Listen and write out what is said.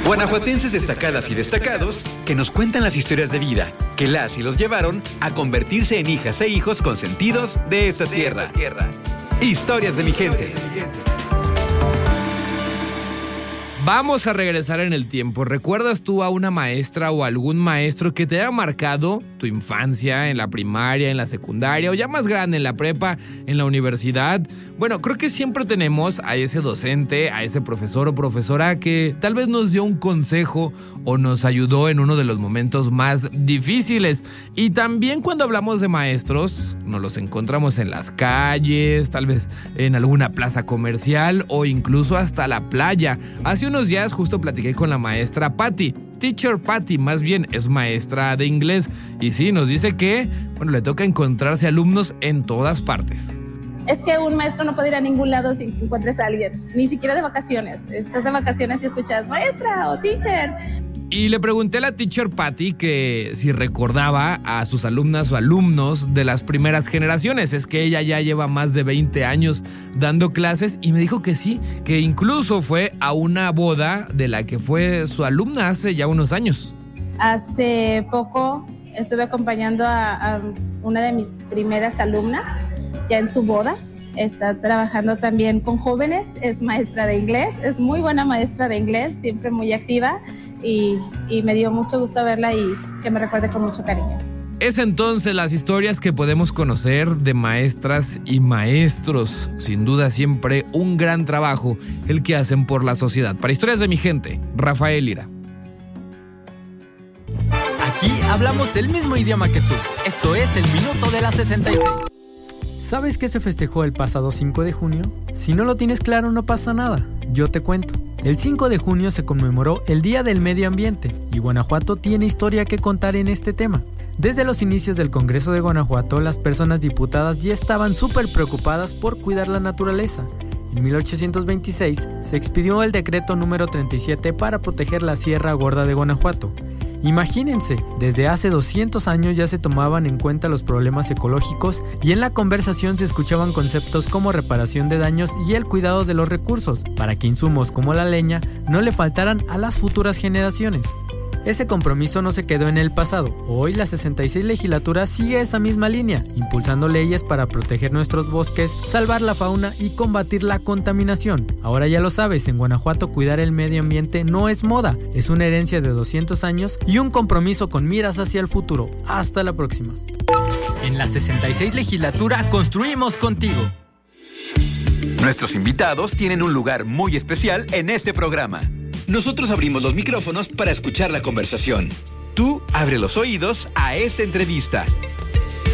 Guanajuatenses destacadas y destacados que nos cuentan las historias de vida que las y los llevaron a convertirse en hijas e hijos consentidos de esta tierra. Historias de mi gente. Vamos a regresar en el tiempo. ¿Recuerdas tú a una maestra o algún maestro que te haya marcado tu infancia en la primaria, en la secundaria o ya más grande en la prepa, en la universidad? Bueno, creo que siempre tenemos a ese docente, a ese profesor o profesora que tal vez nos dio un consejo o nos ayudó en uno de los momentos más difíciles. Y también cuando hablamos de maestros, nos los encontramos en las calles, tal vez en alguna plaza comercial o incluso hasta la playa. Hace unos días justo platiqué con la maestra Patty. Teacher Patty, más bien, es maestra de inglés. Y sí, nos dice que, le toca encontrarse alumnos en todas partes. Es que un maestro no puede ir a ningún lado sin que encuentres a alguien, ni siquiera de vacaciones. Estás de vacaciones y escuchas maestra o teacher. Y le pregunté a la teacher Patty que si recordaba a sus alumnas o alumnos de las primeras generaciones. Es que ella ya lleva más de 20 años dando clases y me dijo que sí, que incluso fue a una boda de la que fue su alumna hace ya unos años. Hace poco estuve acompañando a una de mis primeras alumnas ya en su boda. Está trabajando también con jóvenes, es maestra de inglés, es muy buena maestra de inglés, siempre muy activa y me dio mucho gusto verla y que me recuerde con mucho cariño. Es entonces las historias que podemos conocer de maestras y maestros. Sin duda siempre un gran trabajo el que hacen por la sociedad. Para Historias de mi gente, Rafael Lira. Aquí hablamos el mismo idioma que tú. Esto es el Minuto de la 66. ¿Sabes qué se festejó el pasado 5 de junio? Si no lo tienes claro, no pasa nada. Yo te cuento. El 5 de junio se conmemoró el Día del Medio Ambiente y Guanajuato tiene historia que contar en este tema. Desde los inicios del Congreso de Guanajuato, las personas diputadas ya estaban súper preocupadas por cuidar la naturaleza. En 1826 se expidió el decreto número 37 para proteger la Sierra Gorda de Guanajuato. Imagínense, desde hace 200 años ya se tomaban en cuenta los problemas ecológicos y en la conversación se escuchaban conceptos como reparación de daños y el cuidado de los recursos, para que insumos como la leña no le faltaran a las futuras generaciones. Ese compromiso no se quedó en el pasado. Hoy la 66 legislatura sigue esa misma línea, impulsando leyes para proteger nuestros bosques, salvar la fauna y combatir la contaminación. Ahora ya lo sabes, en Guanajuato cuidar el medio ambiente no es moda, es una herencia de 200 años y un compromiso con miras hacia el futuro. Hasta la próxima. En la 66 legislatura construimos contigo. Nuestros invitados tienen un lugar muy especial en este programa. Nosotros abrimos los micrófonos para escuchar la conversación. Tú abre los oídos a esta entrevista